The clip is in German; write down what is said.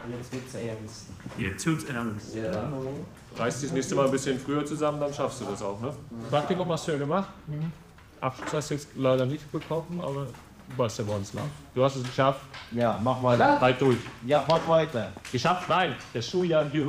Jetzt wird's ernst. Jetzt tut's ernst. Ja. Reißt dich das nächste Mal ein bisschen früher zusammen, dann schaffst du das auch, ne? Praktikum hast du ja gemacht. Abschluss hast du jetzt leider nicht bekommen, aber du weißt ja, woran es lag. Du hast es geschafft. Ja, mach weiter. Halt durch. Ja, mach weiter. Geschafft? Nein, der Schuljahr